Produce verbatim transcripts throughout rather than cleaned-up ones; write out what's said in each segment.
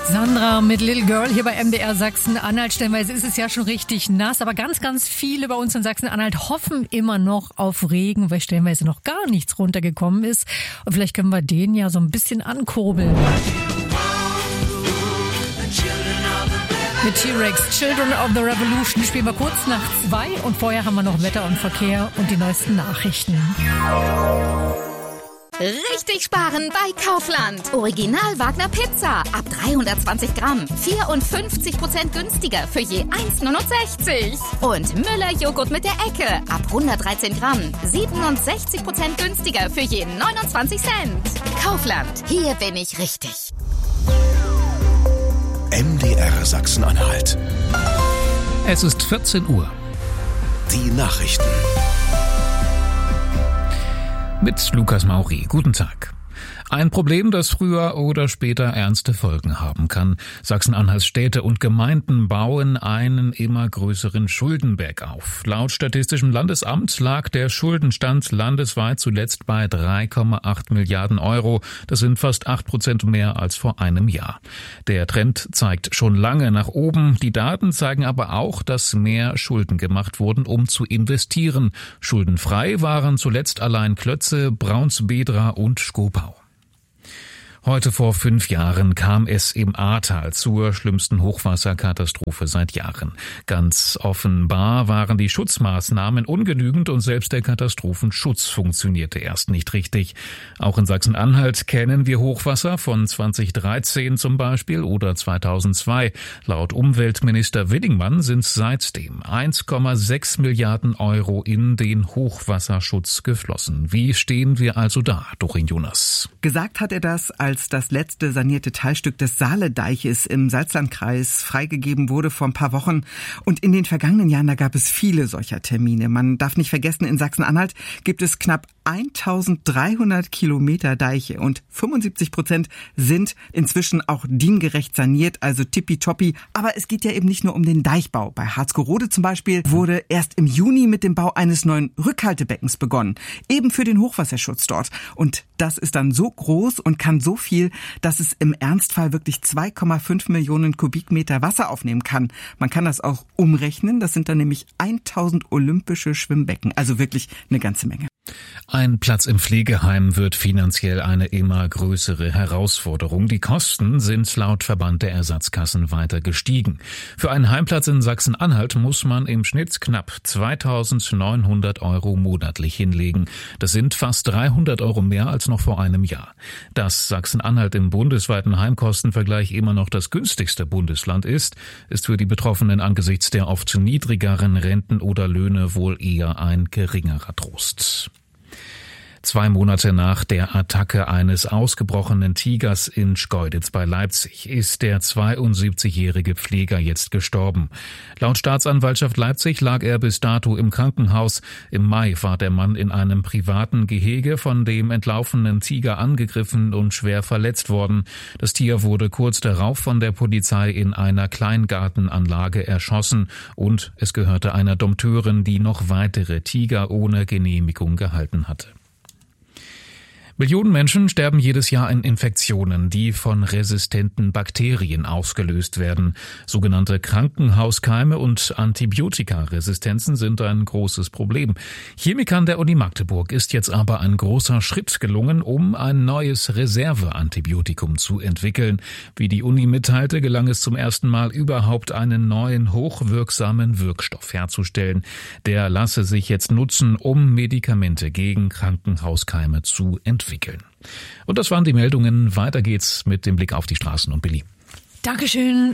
Sandra mit Little Girl hier bei M D R Sachsen-Anhalt. Stellenweise ist es ja schon richtig nass, aber ganz, ganz viele bei uns in Sachsen-Anhalt hoffen immer noch auf Regen, weil stellenweise noch gar nichts runtergekommen ist. Und vielleicht können wir den ja so ein bisschen ankurbeln. Mit T-Rex, Children of the Revolution, spielen wir kurz nach zwei und vorher haben wir noch Wetter und Verkehr und die neuesten Nachrichten. Richtig sparen bei Kaufland. Original Wagner Pizza ab dreihundertzwanzig Gramm. vierundfünfzig Prozent günstiger für je eins Komma neunundsechzig. Und Müller Joghurt mit der Ecke ab hundertdreizehn Gramm. siebenundsechzig Prozent günstiger für je neunundzwanzig Cent. Kaufland, hier bin ich richtig. M D R Sachsen-Anhalt. Es ist vierzehn Uhr. Die Nachrichten. Mit Lukas Mauri. Guten Tag. Ein Problem, das früher oder später ernste Folgen haben kann. Sachsen-Anhalts Städte und Gemeinden bauen einen immer größeren Schuldenberg auf. Laut Statistischem Landesamt lag der Schuldenstand landesweit zuletzt bei drei Komma acht Milliarden Euro. Das sind fast acht Prozent mehr als vor einem Jahr. Der Trend zeigt schon lange nach oben. Die Daten zeigen aber auch, dass mehr Schulden gemacht wurden, um zu investieren. Schuldenfrei waren zuletzt allein Klötze, Braunsbedra und Schkopau. Heute vor fünf Jahren kam es im Ahrtal zur schlimmsten Hochwasserkatastrophe seit Jahren. Ganz offenbar waren die Schutzmaßnahmen ungenügend und selbst der Katastrophenschutz funktionierte erst nicht richtig. Auch in Sachsen-Anhalt kennen wir Hochwasser von zweitausenddreizehn zum Beispiel oder zweitausendzwei. Laut Umweltminister Widdingmann sind seitdem eins Komma sechs Milliarden Euro in den Hochwasserschutz geflossen. Wie stehen wir also da, Dorin Jonas? Gesagt hat er das, als das letzte sanierte Teilstück des Saaledeiches im Salzlandkreis freigegeben wurde vor ein paar Wochen. Und in den vergangenen Jahren, da gab es viele solcher Termine. Man darf nicht vergessen, in Sachsen-Anhalt gibt es knapp eintausenddreihundert Kilometer Deiche und fünfundsiebzig Prozent sind inzwischen auch diengerecht saniert, also tippitoppi. Aber es geht ja eben nicht nur um den Deichbau. Bei Harzgerode zum Beispiel wurde erst im Juni mit dem Bau eines neuen Rückhaltebeckens begonnen, eben für den Hochwasserschutz dort. Und das ist dann so groß und kann so viel, dass es im Ernstfall wirklich zwei Komma fünf Millionen Kubikmeter Wasser aufnehmen kann. Man kann das auch umrechnen, das sind dann nämlich tausend olympische Schwimmbecken, also wirklich eine ganze Menge. Ein Platz im Pflegeheim wird finanziell eine immer größere Herausforderung. Die Kosten sind laut Verband der Ersatzkassen weiter gestiegen. Für einen Heimplatz in Sachsen-Anhalt muss man im Schnitt knapp zweitausendneunhundert Euro monatlich hinlegen. Das sind fast dreihundert Euro mehr als noch vor einem Jahr. Dass Sachsen-Anhalt im bundesweiten Heimkostenvergleich immer noch das günstigste Bundesland ist, ist für die Betroffenen angesichts der oft niedrigeren Renten oder Löhne wohl eher ein geringerer Trost. Zwei Monate nach der Attacke eines ausgebrochenen Tigers in Schkeuditz bei Leipzig ist der zweiundsiebzigjährige Pfleger jetzt gestorben. Laut Staatsanwaltschaft Leipzig lag er bis dato im Krankenhaus. Im Mai war der Mann in einem privaten Gehege von dem entlaufenen Tiger angegriffen und schwer verletzt worden. Das Tier wurde kurz darauf von der Polizei in einer Kleingartenanlage erschossen und es gehörte einer Dompteurin, die noch weitere Tiger ohne Genehmigung gehalten hatte. Millionen Menschen sterben jedes Jahr an Infektionen, die von resistenten Bakterien ausgelöst werden. Sogenannte Krankenhauskeime und Antibiotikaresistenzen sind ein großes Problem. Chemikern der Uni Magdeburg ist jetzt aber ein großer Schritt gelungen, um ein neues Reserveantibiotikum zu entwickeln. Wie die Uni mitteilte, gelang es zum ersten Mal überhaupt, einen neuen hochwirksamen Wirkstoff herzustellen. Der lasse sich jetzt nutzen, um Medikamente gegen Krankenhauskeime zu entwickeln. entwickeln. Und das waren die Meldungen. Weiter geht's mit dem Blick auf die Straßen und Billy. Dankeschön.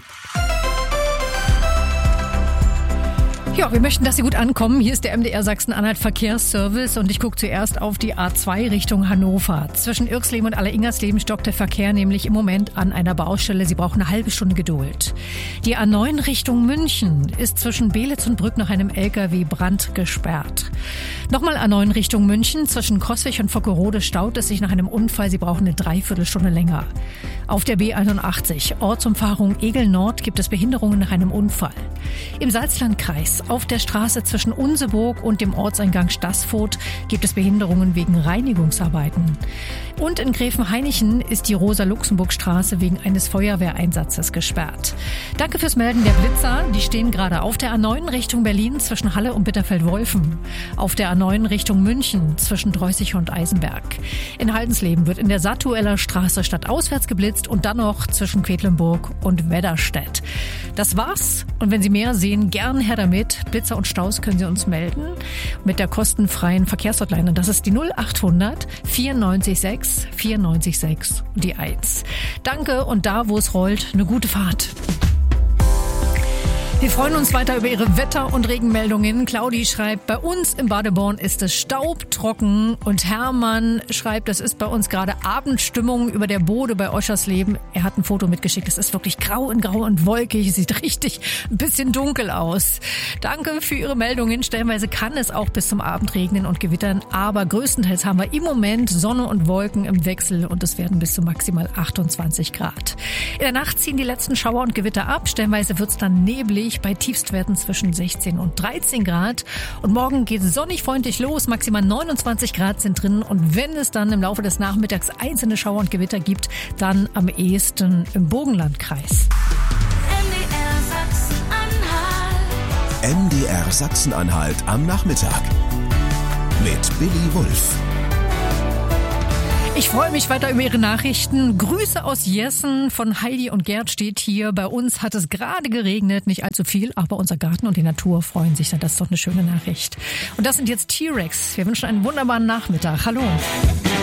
Ja, wir möchten, dass Sie gut ankommen. Hier ist der M D R Sachsen-Anhalt Verkehrsservice und ich gucke zuerst auf die A zwei Richtung Hannover. Zwischen Irxleben und Aller-Ingersleben stockt der Verkehr nämlich im Moment an einer Baustelle. Sie brauchen eine halbe Stunde Geduld. Die A neun Richtung München ist zwischen Beelitz und Brück nach einem L K W-Brand gesperrt. Nochmal A neun Richtung München. Zwischen Coswig und Vockerode staut es sich nach einem Unfall. Sie brauchen eine Dreiviertelstunde länger. Auf der B einundachtzig, Ortsumfahrung Egel Nord, gibt es Behinderungen nach einem Unfall. Im Salzlandkreis Auf der Straße zwischen Unseburg und dem Ortseingang Staßfurt gibt es Behinderungen wegen Reinigungsarbeiten. Und in Gräfenhainichen ist die Rosa-Luxemburg-Straße wegen eines Feuerwehreinsatzes gesperrt. Danke fürs Melden der Blitzer. Die stehen gerade auf der A neun Richtung Berlin zwischen Halle und Bitterfeld-Wolfen. Auf der A neun Richtung München zwischen Dreußig und Eisenberg. In Haldensleben wird in der Sattueller Straße stadtauswärts geblitzt und dann noch zwischen Quedlinburg und Wedderstedt. Das war's. Und wenn Sie mehr sehen, gern her damit. Blitzer und Staus können Sie uns melden mit der kostenfreien Verkehrshotline. Das ist die null achthundert vierundneunzig sechs vierundneunzig sechs und die eins. Danke und da, wo es rollt, eine gute Fahrt. Wir freuen uns weiter über Ihre Wetter- und Regenmeldungen. Claudi schreibt, bei uns in Badeborn ist es staubtrocken. Und Hermann schreibt, es ist bei uns gerade Abendstimmung über der Bode bei Oschersleben. Er hat ein Foto mitgeschickt. Es ist wirklich grau und grau und wolkig. Es sieht richtig ein bisschen dunkel aus. Danke für Ihre Meldungen. Stellenweise kann es auch bis zum Abend regnen und gewittern. Aber größtenteils haben wir im Moment Sonne und Wolken im Wechsel. Und es werden bis zu maximal achtundzwanzig Grad. In der Nacht ziehen die letzten Schauer und Gewitter ab. Stellenweise wird es dann neblig bei Tiefstwerten zwischen sechzehn und dreizehn Grad. Und morgen geht es sonnig freundlich los. Maximal neunundzwanzig Grad sind drin. Und wenn es dann im Laufe des Nachmittags einzelne Schauer und Gewitter gibt, dann am ehesten im Burgenlandkreis. M D R Sachsen-Anhalt am Nachmittag mit Billy Wulff. Ich freue mich weiter über Ihre Nachrichten. Grüße aus Jessen von Heidi und Gerd steht hier. Bei uns hat es gerade geregnet, nicht allzu viel, aber unser Garten und die Natur freuen sich. Das ist doch eine schöne Nachricht. Und das sind jetzt T-Rex. Wir wünschen einen wunderbaren Nachmittag. Hallo.